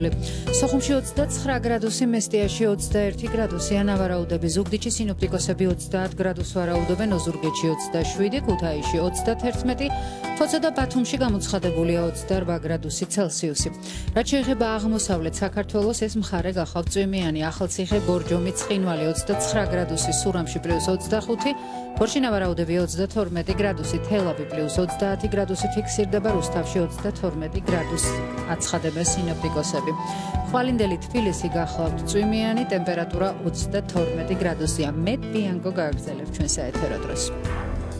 სოხუმში 29 გრადუსი, მესტიაში 21 გრადუსია, ნავარაუდები, ზუგდიდში სინოპტიკოსები 30 გრადუსს ვარაუდობენ, ოზურგეთში 27, ქუთაისში 31, ფოცა და ბათუმში გამოცხადებულია 28 გრადუსი ცელსიუსი. რაც შეეხება აღმოსავლეთ საქართველოს, ეს მხარე გახავთ წვიმიანი, ახალციხე, ბორჯომი, ცხინვალი 29 გრადუსი, სურამში +25, გორში ნავარაუდები 32 გრადუსი, თელავი +30 გრადუსი ფიქსირდება, რუსთავში 32 გრადუსს აცხადებენ სინოპტიკოსები. ხვალინდელი თბილისი გახლავთ წვიმიანი, ტემპერატურა 32 გრადუსია. მე ბიანკო გააგრძელებ ჩვენ საეთერო დროს.